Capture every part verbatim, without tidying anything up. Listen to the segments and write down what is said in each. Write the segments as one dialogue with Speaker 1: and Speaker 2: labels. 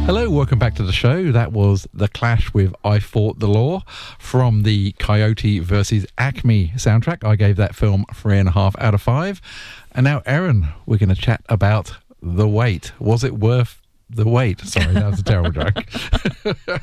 Speaker 1: Hello, welcome back to the show. That was The Clash with I Fought the Law from the Coyote versus Acme soundtrack. I gave that film three and a half out of five. And now, Erin, we're going to chat about The Wait. Was it worth the wait? Sorry, that was a terrible joke.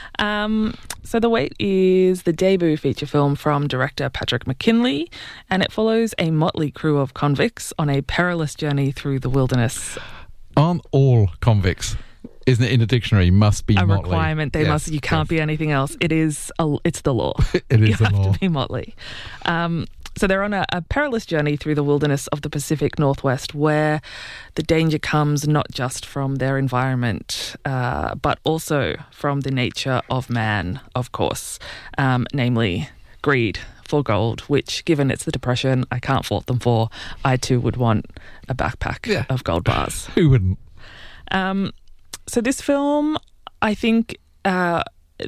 Speaker 2: Um, so The Wait is the debut feature film from director Patrick McKinley, and it follows a motley crew of convicts on a perilous journey through the wilderness.
Speaker 1: Aren't all convicts, isn't it, in the dictionary, must be
Speaker 2: a
Speaker 1: motley?
Speaker 2: requirement. They
Speaker 1: Yes,
Speaker 2: must. You can't
Speaker 1: yes.
Speaker 2: be anything else. It is. A, it's the law.
Speaker 1: It is
Speaker 2: you
Speaker 1: the
Speaker 2: have
Speaker 1: law.
Speaker 2: to be motley. Um, so they're on a, a perilous journey through the wilderness of the Pacific Northwest, where the danger comes not just from their environment, uh, but also from the nature of man, of course, um, namely greed for gold, which, given it's the Depression, I can't fault them for. I too would want a backpack
Speaker 1: Yeah.
Speaker 2: of gold bars.
Speaker 1: Who wouldn't?
Speaker 2: Um, so this film, I think, uh,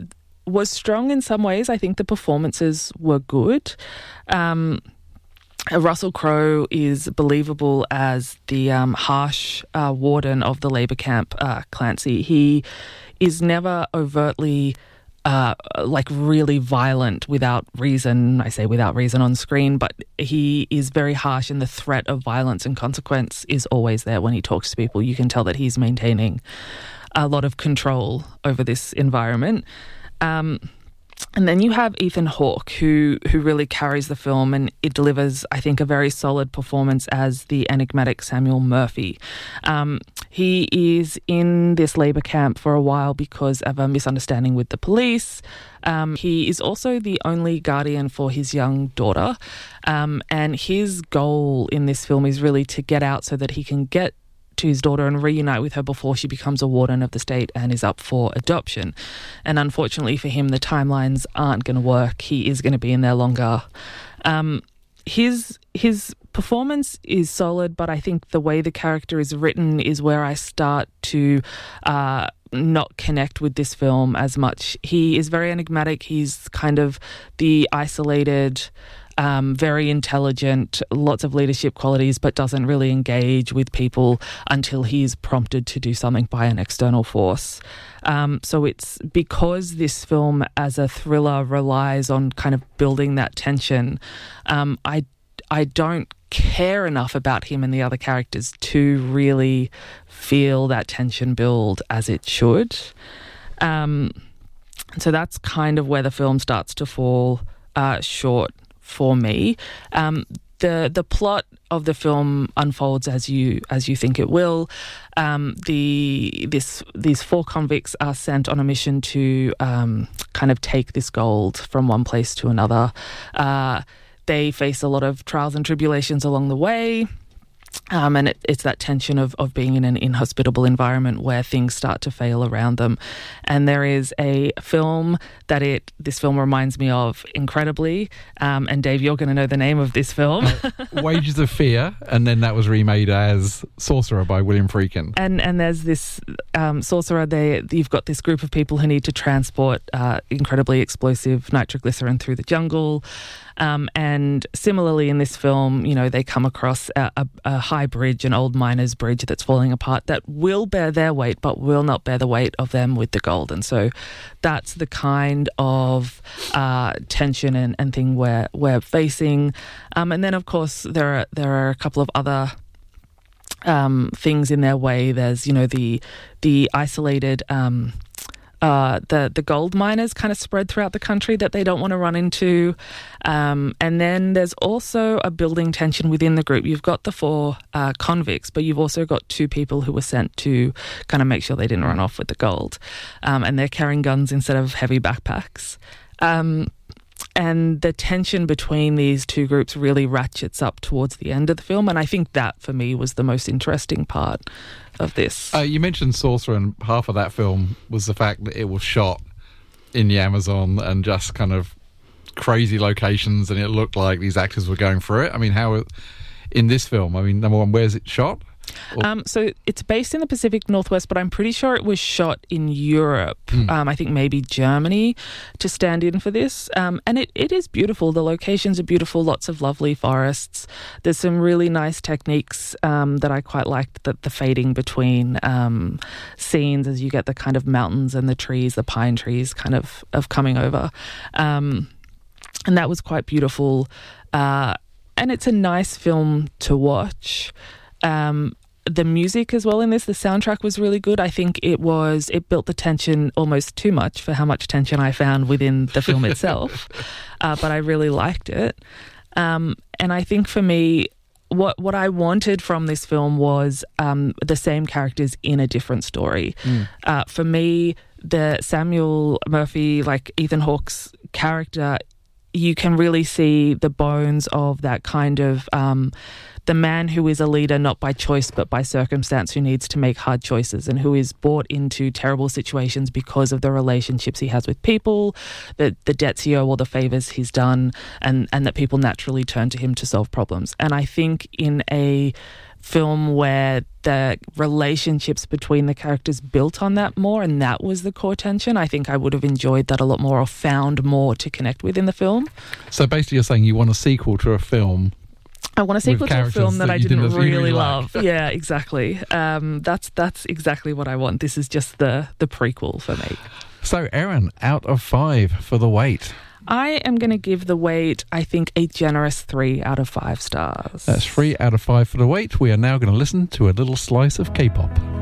Speaker 2: was strong in some ways. I think the performances were good. Um, Russell Crowe is believable as the um, harsh uh, warden of the labour camp, uh, Clancy. He is never overtly uh, like really violent without reason. I say without reason on screen, but he is very harsh, and the threat of violence and consequence is always there when he talks to people. You can tell that he's maintaining a lot of control over this environment. Um, and then you have Ethan Hawke, who who really carries the film, and it delivers, I think, a very solid performance as the enigmatic Samuel Murphy. Um, he is in this labour camp for a while because of a misunderstanding with the police. Um, he is also the only guardian for his young daughter, um, and his goal in this film is really to get out so that he can get to his daughter and reunite with her before she becomes a warden of the state and is up for adoption. And unfortunately for him, the timelines aren't going to work. He is going to be in there longer. Um, his his performance is solid, but I think the way the character is written is where I start to uh, not connect with this film as much. He is very enigmatic. He's kind of the isolated, Um, very intelligent, lots of leadership qualities, but doesn't really engage with people until he's prompted to do something by an external force. Um, so it's because this film as a thriller relies on kind of building that tension. Um, I, I don't care enough about him and the other characters to really feel that tension build as it should. Um, so that's kind of where the film starts to fall uh, short for me. Um, the the plot of the film unfolds as you as you think it will. Um, the this these four convicts are sent on a mission to um, kind of take this gold from one place to another. Uh, they face a lot of trials and tribulations along the way. Um, and it, it's that tension of, of being in an inhospitable environment where things start to fail around them. And there is a film that it this film reminds me of incredibly. Um, and Dave, you're going to know the name of this film.
Speaker 1: Uh, Wages of Fear, and then that was remade as Sorcerer by William Friedkin.
Speaker 2: And and there's this um, Sorcerer. They you've got this group of people who need to transport uh, incredibly explosive nitroglycerin through the jungle. Um, and similarly in this film, you know, they come across a, a, a high bridge, an old miner's bridge that's falling apart that will bear their weight, but will not bear the weight of them with the gold. And so that's the kind of uh, tension and, and thing we're, we're facing. Um, and then, of course, there are there are a couple of other um, things in their way. There's, you know, the the isolated Um, Uh, the the gold miners kind of spread throughout the country that they don't want to run into. Um, and then there's also a building tension within the group. You've got the four uh, convicts, but you've also got two people who were sent to kind of make sure they didn't run off with the gold. Um, and they're carrying guns instead of heavy backpacks. Um, and the tension between these two groups really ratchets up towards the end of the film. And I think that, for me, was the most interesting part of this.
Speaker 1: Uh, you mentioned Sorcerer, and half of that film was the fact that it was shot in the Amazon and just kind of crazy locations, and it looked like these actors were going through it. I mean, how in this film, I mean, number one, where's it shot? Or-
Speaker 2: Um, so it's based in the Pacific Northwest, but I'm pretty sure it was shot in Europe.
Speaker 1: Mm.
Speaker 2: Um, I think maybe Germany to stand in for this. Um, and it, it is beautiful. The locations are beautiful, lots of lovely forests. There's some really nice techniques um, that I quite liked, that the fading between um, scenes as you get the kind of mountains and the trees, the pine trees kind of, of coming over. Um, and that was quite beautiful. Uh, and it's a nice film to watch. Um, the music as well in this, the soundtrack was really good. I think it was, it built the tension almost too much for how much tension I found within the film itself. uh, but I really liked it. Um, and I think for me, what what I wanted from this film was um, the same characters in a different story.
Speaker 1: Mm.
Speaker 2: Uh, for me, the Samuel Murphy, like Ethan Hawke's character, you can really see the bones of that kind of um, the man who is a leader not by choice but by circumstance, who needs to make hard choices and who is brought into terrible situations because of the relationships he has with people, the, the debts he owes or the favours he's done, and, and that people naturally turn to him to solve problems. And I think in a film where the relationships between the characters built on that more, and that was the core tension, I think I would have enjoyed that a lot more, or found more to connect with in the film.
Speaker 1: So basically you're saying you want a sequel to a film.
Speaker 2: I want a sequel to a film that,
Speaker 1: that
Speaker 2: I
Speaker 1: you
Speaker 2: didn't,
Speaker 1: didn't really
Speaker 2: really
Speaker 1: like.
Speaker 2: love. Yeah, exactly. Um, that's that's exactly what I want. This is just the the prequel for me.
Speaker 1: So, Erin, out of five for The Wait.
Speaker 2: I am going to give The Wait, I think, a generous three out of five stars.
Speaker 1: That's three out of five for The Wait. We are now going to listen to a little slice of K-pop.